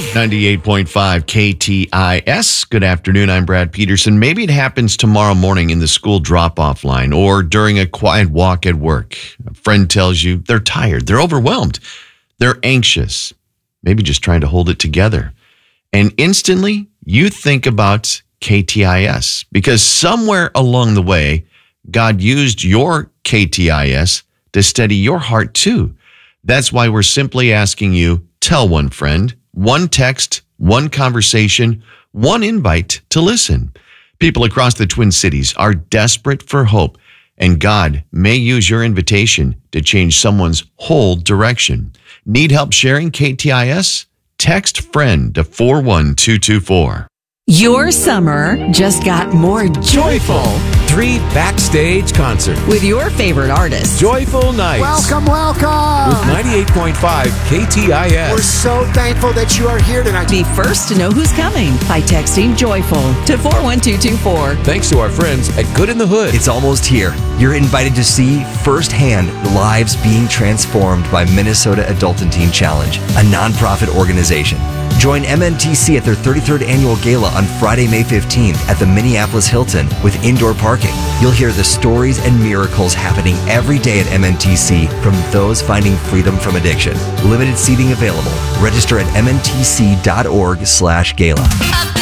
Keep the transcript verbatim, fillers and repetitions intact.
ninety-eight point five K T I S. Good afternoon. I'm Brad Peterson. Maybe it happens tomorrow morning in the school drop-off line or during a quiet walk at work. A friend tells you they're tired, they're overwhelmed, they're anxious, maybe just trying to hold it together. And instantly you think about K T I S because somewhere along the way, God used your K T I S to steady your heart too. That's why we're simply asking you, tell one friend, one text, one conversation, one invite to listen. People across the Twin Cities are desperate for hope, and God may use your invitation to change someone's whole direction. Need help sharing K T I S? Text FRIEND to four one two two four. Your summer just got more joyful Three backstage concerts. with your favorite artists. Joyful Nights. Welcome, welcome. With ninety-eight point five K T I We're S. so thankful that you are here tonight. Be first to know who's coming by texting JOYFUL to four one two two four. Thanks to our friends at Good in the Hood. It's almost here. You're invited to see firsthand lives being transformed by Minnesota Adult and Teen Challenge, a nonprofit organization. Join M N T C at their thirty-third annual gala on Friday, May fifteenth at the Minneapolis Hilton with indoor parking. You'll hear the stories and miracles happening every day at M N T C from those finding freedom from addiction. Limited seating available. Register at m n t c dot org slash gala.